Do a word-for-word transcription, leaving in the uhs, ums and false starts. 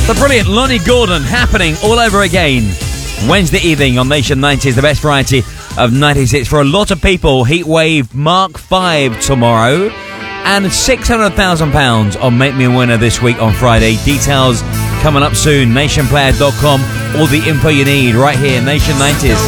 The brilliant Lonnie Gordon happening all over again. Wednesday evening on Nation nineties, the best variety of nineties hits for a lot of people. Heatwave Mark five tomorrow. And six hundred thousand pounds on Make Me a Winner this week on Friday. Details coming up soon. nation player dot com. All the info you need right here, Nation nineties.